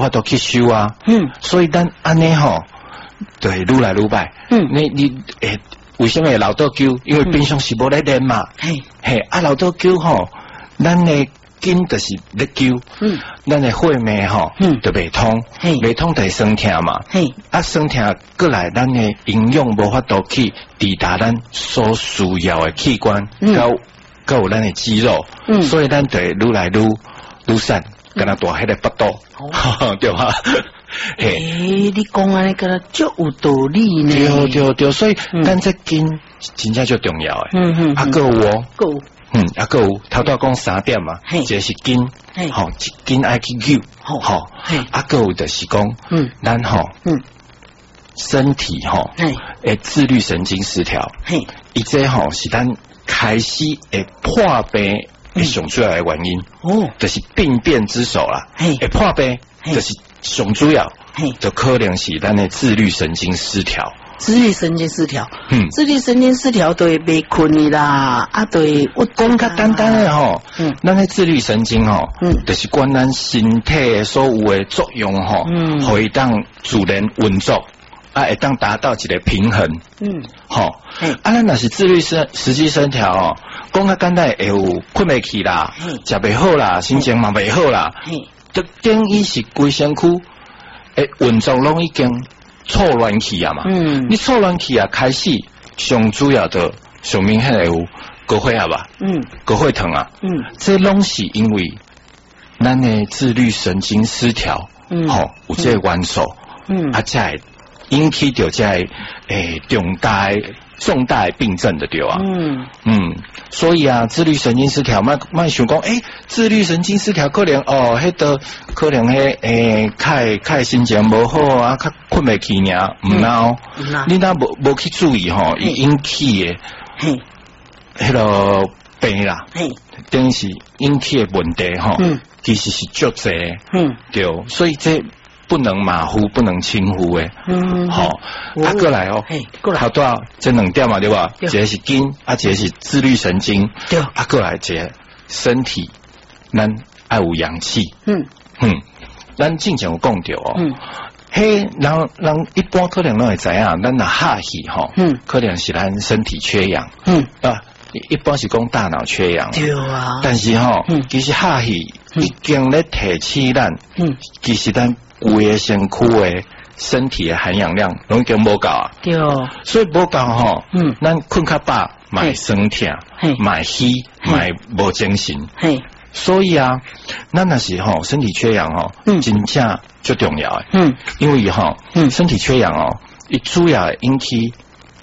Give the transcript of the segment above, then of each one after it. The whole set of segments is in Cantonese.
法度去修啊。所以咱安尼吼，对，愈来愈歹。你为什么会老倒灸？因为平常是无咧练嘛。老倒灸吼，咱的筋就是咧灸。咱的血脉吼，就未通，未通就会酸痛嘛。酸痛过来，咱的营养无法度去抵达咱所需要的器官，够有咱的肌肉，所以咱就会愈来愈散，跟他大迄个腹肚，对吧？ 你讲安尼个足有道理呢。 对，所以咱这筋真正就重要诶。还有我，还有头拄讲3点嘛，一个是筋，筋爱去灸，还有就是讲，咱身体诶自律神经失调，伊这是咱开始会破病会上主要的原因，就是病变之首啦。会破病就是上主要，就可能是咱的自律神经失调。 自律神经失调，自律神经失调就会被困的啦，我讲较简单的咱的自律神经就是管咱身体所有的作用可以当自然运作，会当达到一个平衡，咱若是自律时机失调讲较简单会有困袂去啦，食袂好啦，心情嘛袂好啦，就等于是规身躯诶运作拢已经错乱去啊嘛。你错乱去啊，开始上主要的上明显会有高血压吧，高血糖啊，这拢是因为咱的自律神经失调，有这个元素，才会引起到这重大的病症的对啊。所以啊，自律神经失调，莫想讲，自律神经失调可能迄个可能较心情无好啊，较困袂去尔，唔孬。你若无去注意伊引起的迄个病啦，等于是引起的问题其实是足济，对，所以这不能马虎，不能轻忽诶。过来好多这2点嘛，对吧？一个是筋，一个是自律神经，对，过来一个身体，咱爱有阳气。咱之前有讲到人一般可能拢会知影，咱若哈气可能是咱身体缺氧。一般是讲大脑缺氧。对啊。但是其实哈气已经咧提起咱，其实咱规个身躯的身体的含氧量拢已经无够啊。对。所以无够咱困较饱，买酸痛，买虚，买无精神。所以啊，咱若是身体缺氧真正最重要诶。因为身体缺氧伊主要引起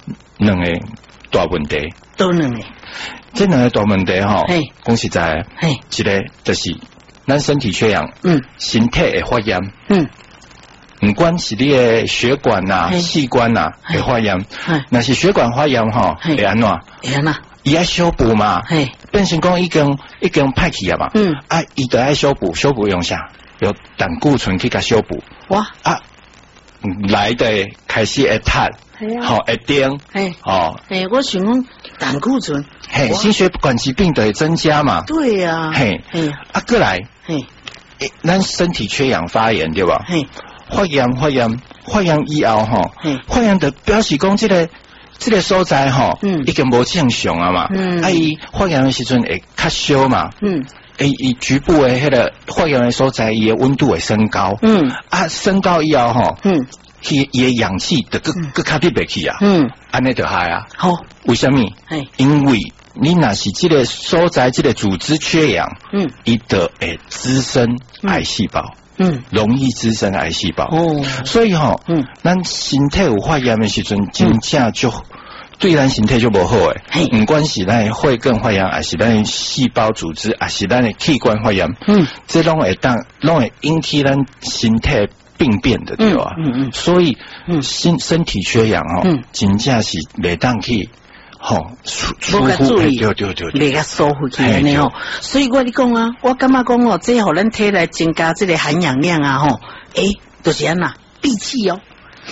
2个大问题。 都2个。 这2个大问题讲实在，一个就是咱身体缺氧，身体会发炎。不管是你的血管器官会发炎，若是血管发炎会安怎？伊爱修补嘛，变成讲已经歹去啊嘛，伊就爱修补用啥？用胆固醇去甲修补。哇来的开始会塌，会颠， 我想讲胆固醇， 心血管疾病就会增加嘛。对啊，过来，咱身体缺氧发炎对吧？发炎以后发炎就表示讲这个所在已经无正常啊嘛。伊发炎的时阵会较烧嘛。伊局部的迄个发炎的所在，伊的温度会升高。升高以后伊的氧气就更较入不去啊。安尼就害啊。为什么？因为你若是这个所在这个组织缺氧，伊就会滋生癌细胞。容易滋生癌细胞。所以咱身体有发炎的时阵，真正就对咱身体就不好诶。不管是咱的血管发炎，还是咱的细胞组织，还是咱的器官发炎，这拢会引起咱身体病变的对吧？所以身体缺氧真正是袂当去无甲注意，袂甲疏忽去安尼所以我你讲啊，我感觉讲这互咱体来增加这个含氧量就是安那闭气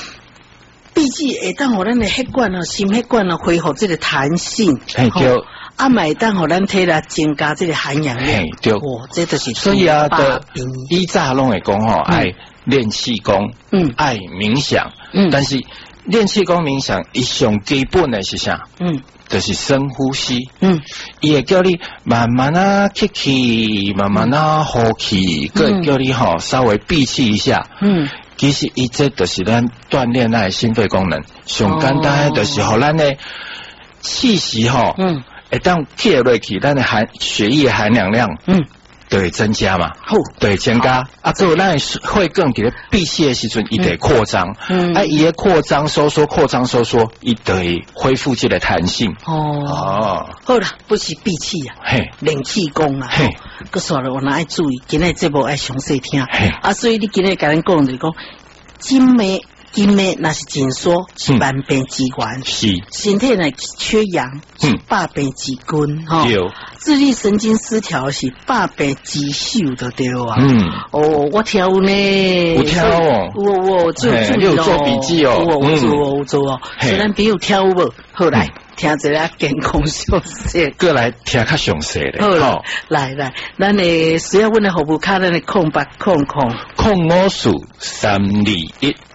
闭气会当互咱的血管心血管恢复这个弹性。 啊，买单互咱体来增加这个含氧量。 对， 这就是。 所以啊，的以早拢会讲吼，爱练气功，爱冥想，但是练气功冥想一上基本的是啥？就是深呼吸，伊会叫你慢慢啊吸气，慢慢啊呼气，佮叫你吼稍微闭气一下，其实伊这就是咱锻炼咱的心肺功能，上简单的就是互咱的气息吼，会当吸落去，咱的血液含氧量，就会增加嘛，对，增加啊，之后咱会更伫咧闭气的时阵，伊得扩张，伊的扩张收缩，扩张收缩，伊得恢复这个弹性。 好啦，不是闭气啊，练气功啊，佮说了，我哪爱注意，今日节目爱详细听，所以你今日甲咱讲就是讲，筋脉那是紧缩，是万病之源；是身体呢缺氧，是百病之根。自律神经失调是百病之首的对啊。我跳呢， 有跳哦， 我就你有做笔记哦， 我做哦。虽然没有跳舞，后来听一下健康消息， 过来听较详细的。 好，来，咱的需要阮的服务卡，咱的0800054321。